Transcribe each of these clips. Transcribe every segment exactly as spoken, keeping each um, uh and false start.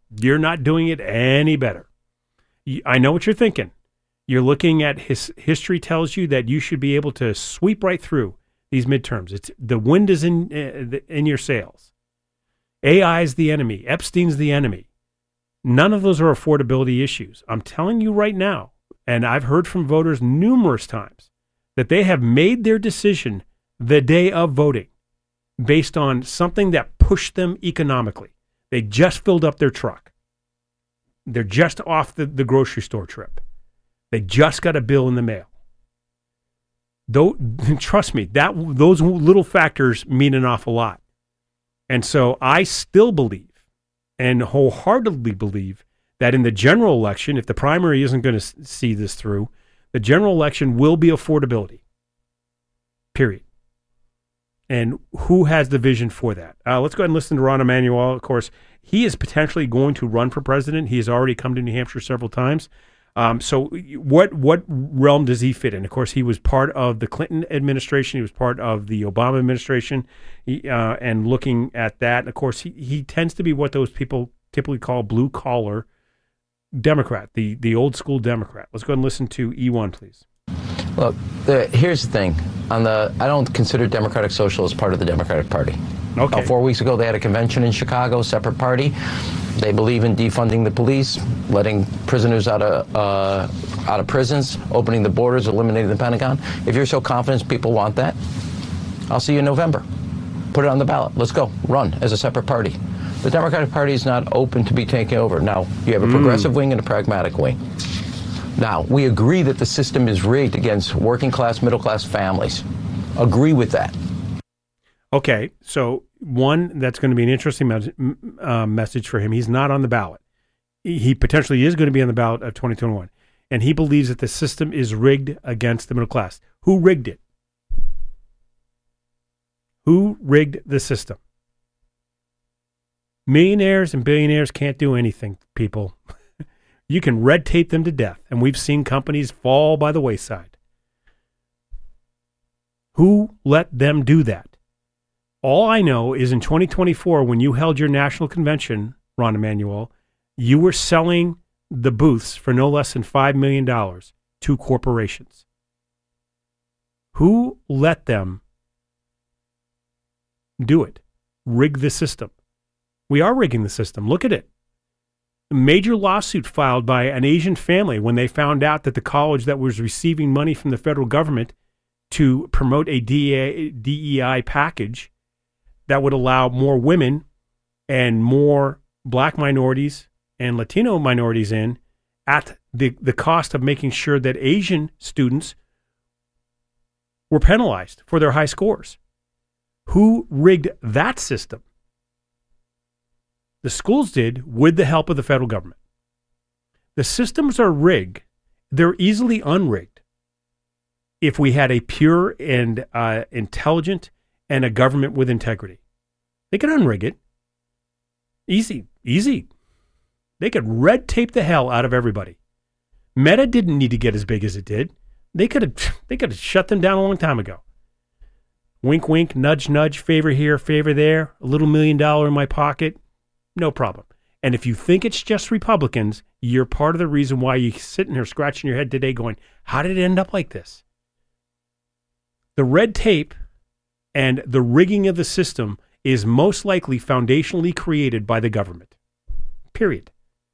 You're not doing it any better. I know what you're thinking. You're looking at his history tells you that you should be able to sweep right through these midterms. It's the wind is in uh, in your sails. A I is the enemy. Epstein's the enemy. None of those are affordability issues. I'm telling you right now, and I've heard from voters numerous times that they have made their decision the day of voting based on something that pushed them economically. They just filled up their truck. They're just off the, the grocery store trip. They just got a bill in the mail. Though, trust me, that those little factors mean an awful lot. And so I still believe and wholeheartedly believe that in the general election, if the primary isn't going to see this through, the general election will be affordability. Period. And who has the vision for that? Uh, let's go ahead and listen to Rahm Emanuel. Of course, he is potentially going to run for president. He has already come to New Hampshire several times. Um, so what what realm does he fit in? Of course, he was part of the Clinton administration. He was part of the Obama administration. He, uh, and looking at that, and of course, he, he tends to be what those people typically call blue-collar Democrat, the, the old-school Democrat. Let's go ahead and listen to E one, please. Look, the, here's the thing. On the, I don't consider Democratic Socialists part of the Democratic Party. Okay. Uh, four weeks ago, they had a convention in Chicago, separate party. They believe in defunding the police, letting prisoners out of uh, out of prisons, opening the borders, eliminating the Pentagon. If you're so confident people want that, I'll see you in November. Put it on the ballot. Let's go. Run as a separate party. The Democratic Party is not open to be taken over. Now, you have a progressive mm. wing and a pragmatic wing. Now, we agree that the system is rigged against working class, middle class families. Agree with that. Okay, so one, that's going to be an interesting mes- uh, message for him. He's not on the ballot. He potentially is going to be on the ballot of twenty twenty-one. And he believes that the system is rigged against the middle class. Who rigged it? Who rigged the system? Millionaires and billionaires can't do anything, people. You can red tape them to death, and we've seen companies fall by the wayside. Who let them do that? All I know is in twenty twenty-four, when you held your national convention, Rahm Emanuel, you were selling the booths for no less than five million dollars to corporations. Who let them do it? Rig the system. We are rigging the system. Look at it. A major lawsuit filed by an Asian family when they found out that the college that was receiving money from the federal government to promote a D E I package that would allow more women and more black minorities and Latino minorities in at the, the cost of making sure that Asian students were penalized for their high scores. Who rigged that system? The schools did with the help of the federal government. The systems are rigged. They're easily unrigged if we had a pure and uh, intelligent and a government with integrity. They could unrig it. Easy, easy. They could red tape the hell out of everybody. Meta didn't need to get as big as it did. They could have they could have shut them down a long time ago. Wink, wink, nudge, nudge, favor here, favor there, a little million dollar in my pocket, no problem. And if you think it's just Republicans, you're part of the reason why you're sitting here scratching your head today going, how did it end up like this? The red tape and the rigging of the system is most likely foundationally created by the government. Period.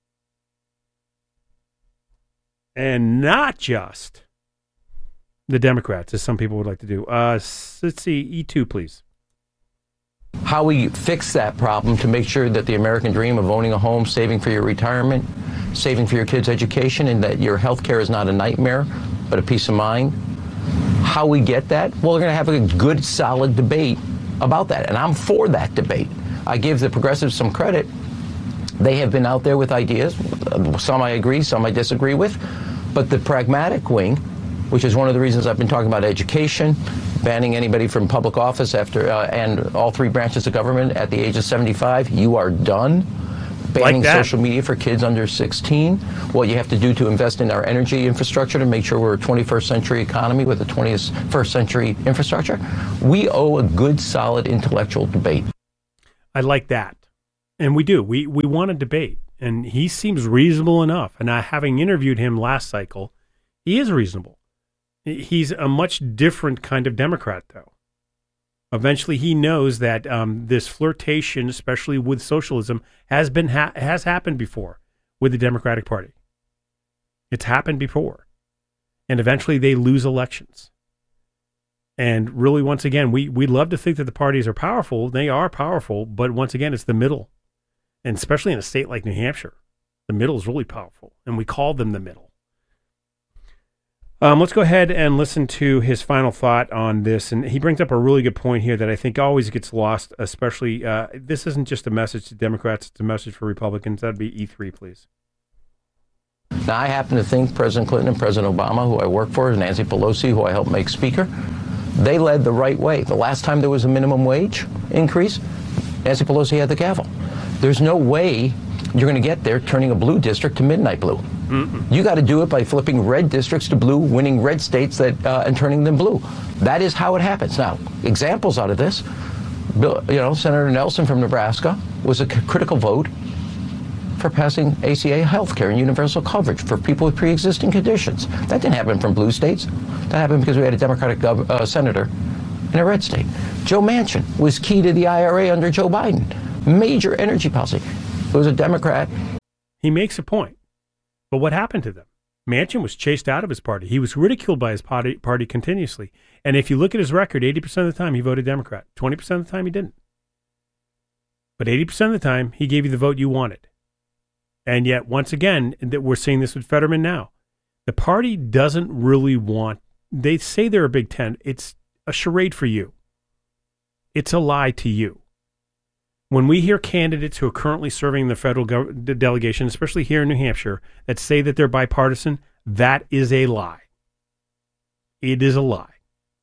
And not just the Democrats, as some people would like to do. Uh, let's see, E two, please. How we fix that problem to make sure that the American dream of owning a home, saving for your retirement, saving for your kids' education, and that your health care is not a nightmare, but a peace of mind. How we get that? Well, we're going to have a good, solid debate about that, and I'm for that debate. I give the progressives some credit. They have been out there with ideas. Some I agree, some I disagree with. But the pragmatic wing, which is one of the reasons I've been talking about education, banning anybody from public office after uh, and all three branches of government at the age of seventy-five, you are done. Banning like social media for kids under sixteen. What you have to do to invest in our energy infrastructure to make sure we're a twenty-first century economy with a twenty-first century infrastructure. We owe a good, solid intellectual debate. I like that. And we do. We we want to debate. And he seems reasonable enough. And I, having interviewed him last cycle, he is reasonable. He's a much different kind of Democrat, though. Eventually, he knows that um, this flirtation, especially with socialism, has been ha- has happened before with the Democratic Party. It's happened before. And eventually, they lose elections. And really, once again, we, we love to think that the parties are powerful. They are powerful, but once again, it's the middle. And especially in a state like New Hampshire, the middle is really powerful. And we call them the middle. Um, let's go ahead and listen to his final thought on this. And he brings up a really good point here that I think always gets lost, especially, uh, this isn't just a message to Democrats, it's a message for Republicans. That'd be E three, please. Now, I happen to think President Clinton and President Obama, who I work for, and Nancy Pelosi, who I helped make Speaker, they led the right way. The last time there was a minimum wage increase, Nancy Pelosi had the gavel. There's no way you're going to get there turning a blue district to midnight blue. Mm-mm. You got to do it by flipping red districts to blue, winning red states that uh, and turning them blue. That is how it happens. Now, examples out of this, Bill, you know, Senator Nelson from Nebraska was a c- critical vote for passing A C A health care and universal coverage for people with pre-existing conditions. That didn't happen from blue states. That happened because we had a Democratic gov- uh, senator in a red state. Joe Manchin was key to the I R A under Joe Biden. Major energy policy. It was a Democrat. He makes a point. But what happened to them? Manchin was chased out of his party. He was ridiculed by his party, party continuously. And if you look at his record, eighty percent of the time he voted Democrat. twenty percent of the time he didn't. But eighty percent of the time he gave you the vote you wanted. And yet, once again, that we're seeing this with Fetterman now. The party doesn't really want, they say they're a Big Ten. It's a charade for you. It's a lie to you. When we hear candidates who are currently serving the federal gov- the delegation, especially here in New Hampshire, that say that they're bipartisan, that is a lie. It is a lie.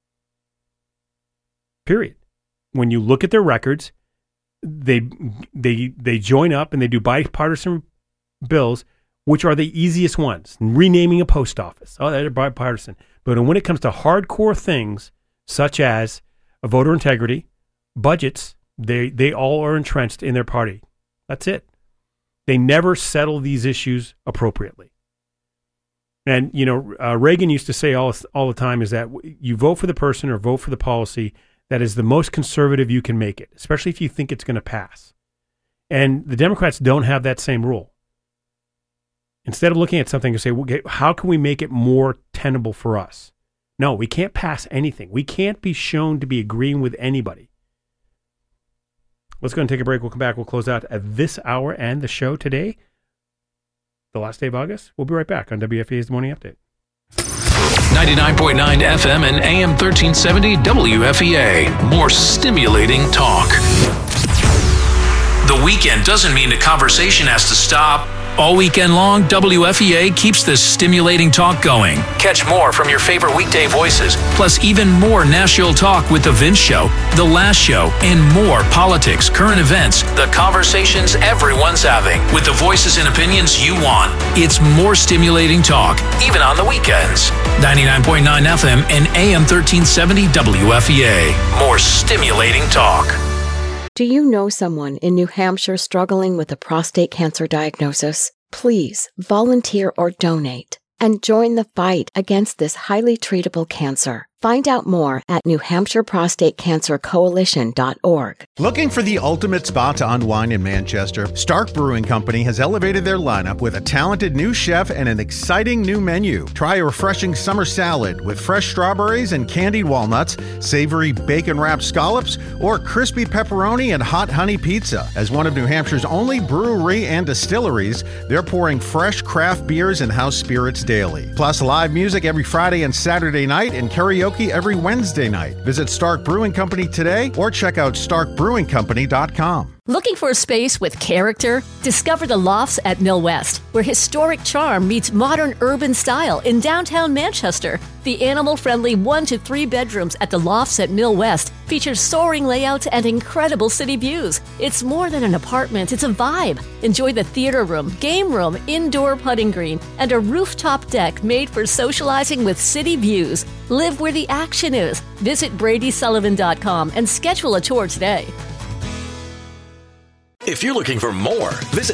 Period. When you look at their records, they they they join up and they do bipartisan bills, which are the easiest ones. Renaming a post office. Oh, they're bipartisan. But when it comes to hardcore things, such as a voter integrity, budgets, They they all are entrenched in their party. That's it. They never settle these issues appropriately. And, you know, uh, Reagan used to say all, all the time is that you vote for the person or vote for the policy that is the most conservative you can make it, especially if you think it's going to pass. And the Democrats don't have that same rule. Instead of looking at something and say, okay, how can we make it more tenable for us? No, we can't pass anything. We can't be shown to be agreeing with anybody. Let's go and take a break. We'll come back. We'll close out at this hour and the show today, the last day of August. We'll be right back on W F E A's The Morning Update. ninety-nine point nine F M and A M thirteen seventy W F E A. More stimulating talk. The weekend doesn't mean the conversation has to stop. All weekend long, W F E A keeps this stimulating talk going. Catch more from your favorite weekday voices, plus even more Nashville talk with The Vince Show, The Last Show, and more politics, current events, the conversations everyone's having, with the voices and opinions you want. It's more stimulating talk, even on the weekends. ninety-nine point nine F M and A M thirteen seventy W F E A. More stimulating talk. Do you know someone in New Hampshire struggling with a prostate cancer diagnosis? Please volunteer or donate and join the fight against this highly treatable cancer. Find out more at New Hampshire Prostate Cancer Coalition dot org. Looking for the ultimate spot to unwind in Manchester? Stark Brewing Company has elevated their lineup with a talented new chef and an exciting new menu. Try a refreshing summer salad with fresh strawberries and candied walnuts, savory bacon-wrapped scallops, or crispy pepperoni and hot honey pizza. As one of New Hampshire's only brewery and distilleries, they're pouring fresh craft beers and house spirits daily. Plus live music every Friday and Saturday night and karaoke every Wednesday night. Visit Stark Brewing Company today or check out stark brewing company dot com. Looking for a space with character? Discover the Lofts at Mill West, where historic charm meets modern urban style in downtown Manchester. The animal-friendly one to three bedrooms at the Lofts at Mill West features soaring layouts and incredible city views. It's more than an apartment, it's a vibe. Enjoy the theater room, game room, indoor putting green, and a rooftop deck made for socializing with city views. Live where the action is. Visit Brady Sullivan dot com and schedule a tour today. If you're looking for more, visit